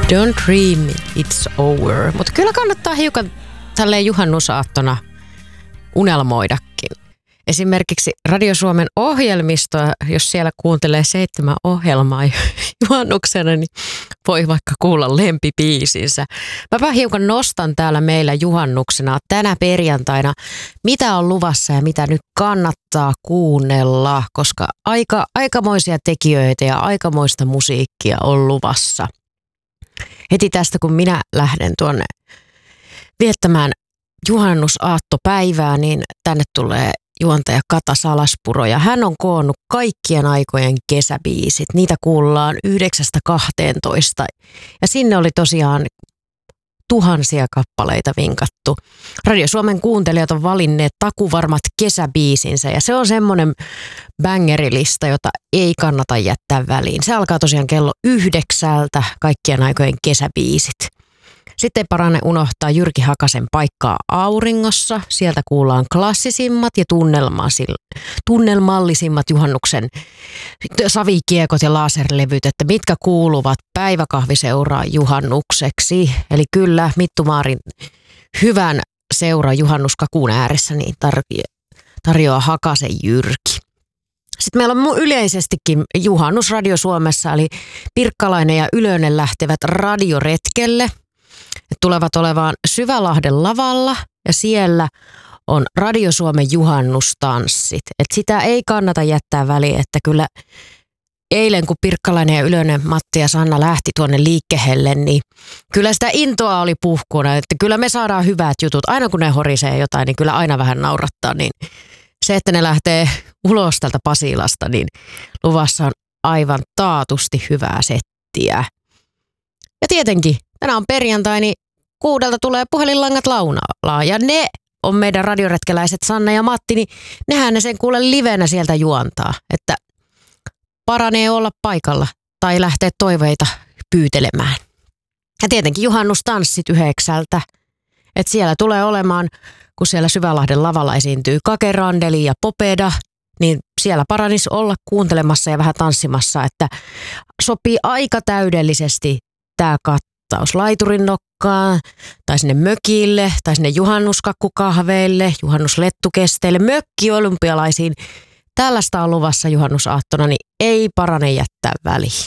Don't dream it's over. Mutta kyllä kannattaa hiukan tälleen juhannusaattona unelmoidakin. Esimerkiksi Radio Suomen ohjelmistoa, jos siellä kuuntelee 7 ohjelmaa juhannuksena, niin voi vaikka kuulla lempibiisinsä. Mäpä hiukan nostan täällä meillä juhannuksena tänä perjantaina, mitä on luvassa ja mitä nyt kannattaa kuunnella, koska aikamoisia tekijöitä ja aikamoista musiikkia on luvassa. Heti tästä, kun minä lähden tuonne viettämään juhannusaattopäivää, niin tänne tulee juontaja Kata Salaspuro ja hän on koonnut kaikkien aikojen kesäbiisit. Niitä kuullaan 9-12 ja sinne oli tosiaan tuhansia kappaleita vinkattu. Radio Suomen kuuntelijat on valinneet takuvarmat kesäbiisinsä ja se on semmoinen bangerilista, jota ei kannata jättää väliin. Se alkaa tosiaan kello 9 kaikkien aikojen kesäbiisit. Sitten ei parane unohtaa Jyrki Hakasen Paikkaa auringossa. Sieltä kuullaan klassisimmat ja tunnelmallisimmat juhannuksen savikiekot ja laserlevyt, että mitkä kuuluvat päiväkahviseuraan juhannukseksi. Eli kyllä Mittu Maarin hyvän seura juhannuskakuun ääressä niin tarjoaa Hakasen Jyrki. Sitten meillä on yleisestikin juhannus Radio Suomessa, eli Pirkkalainen ja Ylönen lähtevät radioretkelle. Tulevat olevaan Syvälahden lavalla ja siellä on Radio Suomen juhannustanssit. Et sitä ei kannata jättää väliin, että kyllä eilen kun Pirkkalainen ja Ylönen, Matti ja Sanna lähti tuonne liikkeelle, niin kyllä sitä intoa oli puhkuna. Että kyllä me saadaan hyvät jutut. Aina kun ne horisee jotain, niin kyllä aina vähän naurattaa. Niin se, että ne lähtee ulos tältä Pasilasta, niin luvassa on aivan taatusti hyvää settiä. Ja tietenkin tänään on perjantai, niin 6 tulee puhelinlangat launaa. Ja ne on meidän radioretkeläiset Sanna ja Matti, niin nehän ne sen kuule livenä sieltä juontaa. Että paranee olla paikalla tai lähteä toiveita pyytelemään. Ja tietenkin juhannustanssit 9. Että siellä tulee olemaan, kun siellä Syvälahden lavalla esiintyy Kake Randeli ja Popeda, niin siellä paranisi olla kuuntelemassa ja vähän tanssimassa, että sopii aika täydellisesti tämä kattaus laiturin nokkaan, tai sinne mökille, tai sinne juhannuskakkukahveille, juhannuslettukesteille, mökkiolympialaisiin. Tällaista on luvassa juhannusaattona, niin ei parane jättää väliin.